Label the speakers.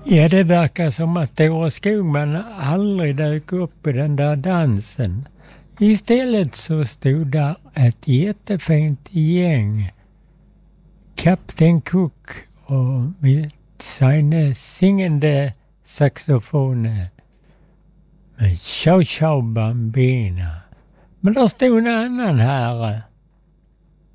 Speaker 1: Ja, det verkar som att Tore Skogman aldrig dök upp i den där dansen. Istället så stod där ett jättefint gäng. Kapten Cook och med sina singande saxofoner med Ciao Ciao Bambina. Men där stod en annan herre